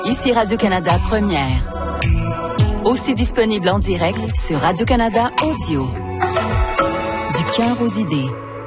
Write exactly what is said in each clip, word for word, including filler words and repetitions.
Ici Radio-Canada Première. Aussi disponible en direct sur Radio-Canada Audio. Du cœur aux idées.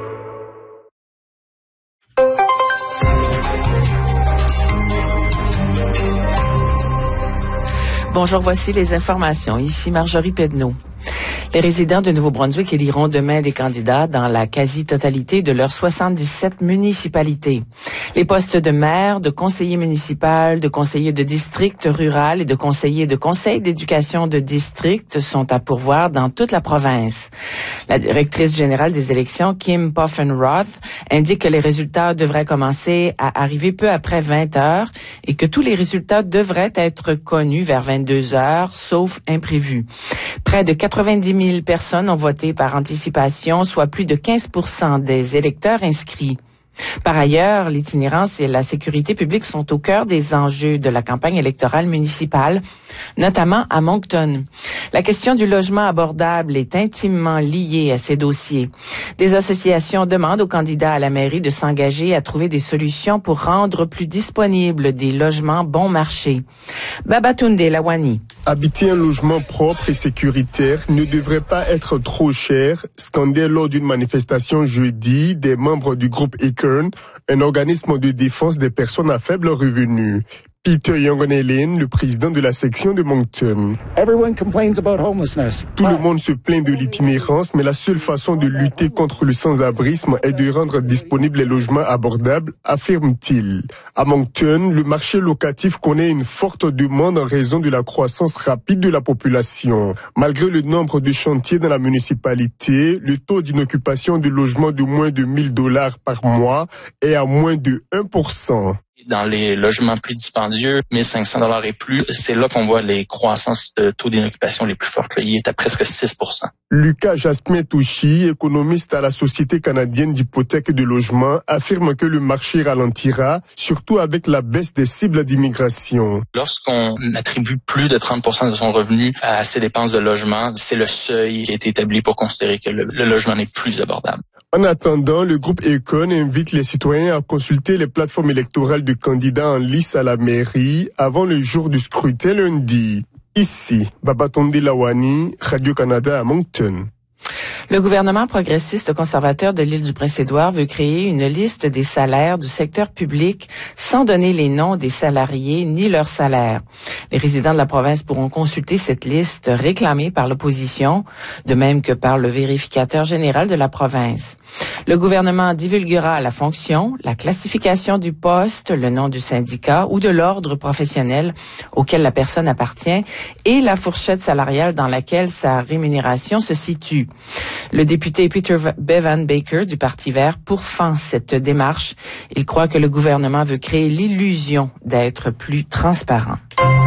Bonjour, voici les informations. Ici Marjorie Pedneau. Les résidents de Nouveau-Brunswick éliront demain des candidats dans la quasi-totalité de leurs soixante-dix-sept municipalités. Les postes de maire, de conseiller municipal, de conseiller de district rural et de conseiller de conseil d'éducation de district sont à pourvoir dans toute la province. La directrice générale des élections, Kim Poffen-Roth, indique que les résultats devraient commencer à arriver peu après vingt heures et que tous les résultats devraient être connus vers vingt-deux heures, sauf imprévus. Près de quatre-vingt-dix mille personnes ont voté par anticipation, soit plus de quinze pour cent des électeurs inscrits. Par ailleurs, l'itinérance et la sécurité publique sont au cœur des enjeux de la campagne électorale municipale, notamment à Moncton. La question du logement abordable est intimement liée à ces dossiers. Des associations demandent aux candidats à la mairie de s'engager à trouver des solutions pour rendre plus disponibles des logements bon marché. Babatunde Lawani. Habiter un logement propre et sécuritaire ne devrait pas être trop cher, scandé lors d'une manifestation jeudi des membres du groupe Acorn, un organisme de défense des personnes à faible revenu. Peter Yongonelin, le président de la section de Moncton. Everyone complains about homelessness. Tout le monde se plaint de l'itinérance, mais la seule façon de lutter contre le sans-abrisme est de rendre disponibles les logements abordables, affirme-t-il. À Moncton, le marché locatif connaît une forte demande en raison de la croissance rapide de la population. Malgré le nombre de chantiers dans la municipalité, le taux d'inoccupation de logements de moins de mille dollars par mois est à moins de un pour cent. Dans les logements plus dispendieux, mille cinq cents dollars et plus, c'est là qu'on voit les croissances de taux d'inoccupation les plus fortes. Il est à presque six pour cent. Lucas Jasmin-Touchy, économiste à la Société canadienne d'hypothèques de logement, affirme que le marché ralentira, surtout avec la baisse des cibles d'immigration. Lorsqu'on attribue plus de trente pour cent de son revenu à ses dépenses de logement, c'est le seuil qui a été établi pour considérer que le, le logement n'est plus abordable. En attendant, le groupe Econ invite les citoyens à consulter les plateformes électorales de candidats en lice à la mairie avant le jour du scrutin lundi. Ici, Babatunde Lawani, Radio-Canada à Moncton. Le gouvernement progressiste conservateur de l'île du Prince-Édouard veut créer une liste des salaires du secteur public sans donner les noms des salariés ni leurs salaires. Les résidents de la province pourront consulter cette liste réclamée par l'opposition, de même que par le vérificateur général de la province. Le gouvernement divulguera la fonction, la classification du poste, le nom du syndicat ou de l'ordre professionnel auquel la personne appartient et la fourchette salariale dans laquelle sa rémunération se situe. Le député Peter Bevan Baker du Parti vert pourfend cette démarche. Il croit que le gouvernement veut créer l'illusion d'être plus transparent.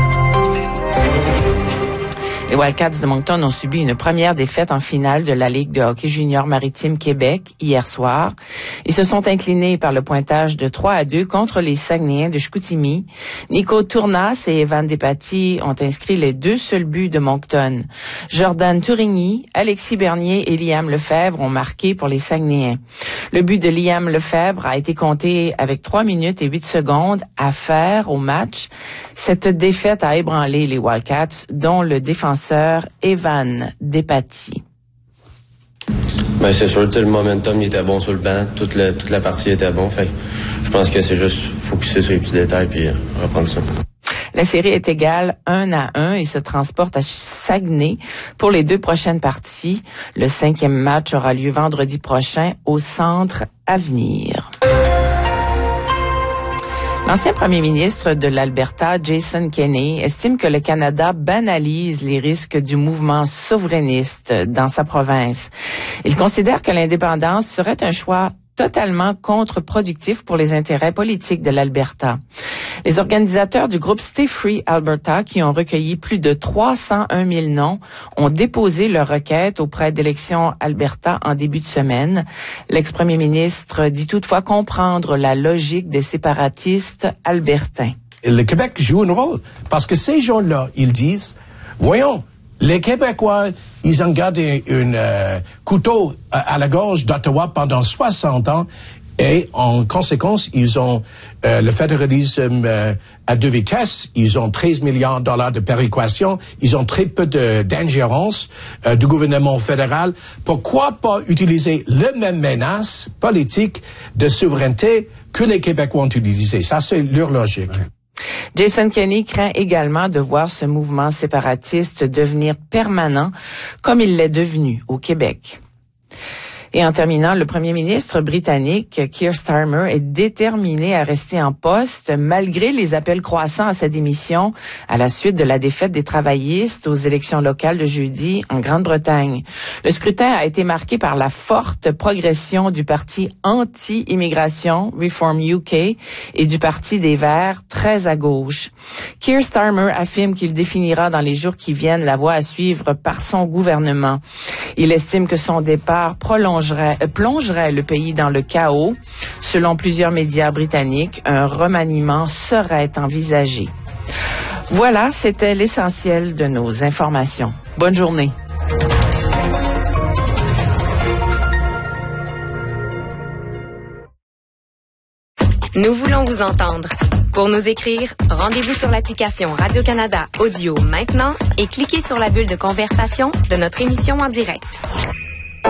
Les Wildcats de Moncton ont subi une première défaite en finale de la Ligue de hockey junior maritime Québec hier soir. Ils se sont inclinés par le pointage de trois à deux contre les Saguenayens de Chicoutimi. Nico Tournas et Evan Despatie ont inscrit les deux seuls buts de Moncton. Jordan Tourigny, Alexis Bernier et Liam Lefebvre ont marqué pour les Saguenayens. Le but de Liam Lefebvre a été compté avec trois minutes et huit secondes à faire au match. Cette défaite a ébranlé les Wildcats, dont le défenseur Evan Despatie. Ben c'est sûr, le momentum il était bon sur le banc, toute la, toute la partie était bon, fait je pense que c'est juste focuser sur les petits détails puis reprendre ça. La série est égale un à un et se transporte à Saguenay pour les deux prochaines parties. Le cinquième match aura lieu vendredi prochain au Centre Avenir. L'ancien premier ministre de l'Alberta, Jason Kenney, estime que le Canada banalise les risques du mouvement souverainiste dans sa province. Il considère que l'indépendance serait un choix totalement contre-productif pour les intérêts politiques de l'Alberta. Les organisateurs du groupe Stay Free Alberta, qui ont recueilli plus de trois cent un mille noms, ont déposé leur requête auprès d'Élections Alberta en début de semaine. L'ex-premier ministre dit toutefois comprendre la logique des séparatistes albertains. Le Québec joue un rôle, parce que ces gens-là, ils disent, voyons, les Québécois, ils ont gardé un euh, couteau à, à la gorge d'Ottawa pendant soixante ans. Et en conséquence, ils ont euh, le fédéralisme euh, à deux vitesses. Ils ont treize milliards de dollars de péréquation. Ils ont très peu de, d'ingérence euh, du gouvernement fédéral. Pourquoi pas utiliser la même menace politique de souveraineté que les Québécois ont utilisé? Ça, c'est leur logique. Ouais. Jason Kenney craint également de voir ce mouvement séparatiste devenir permanent comme il l'est devenu au Québec. Et en terminant, le premier ministre britannique, Keir Starmer, est déterminé à rester en poste malgré les appels croissants à sa démission à la suite de la défaite des travaillistes aux élections locales de jeudi en Grande-Bretagne. Le scrutin a été marqué par la forte progression du parti anti-immigration, Reform U K, et du parti des Verts, très à gauche. Keir Starmer affirme qu'il définira dans les jours qui viennent la voie à suivre par son gouvernement. Il estime que son départ prolonge plongerait le pays dans le chaos. Selon plusieurs médias britanniques, un remaniement serait envisagé. Voilà, c'était l'essentiel de nos informations. Bonne journée. Nous voulons vous entendre. Pour nous écrire, rendez-vous sur l'application Radio-Canada Audio maintenant et cliquez sur la bulle de conversation de notre émission en direct.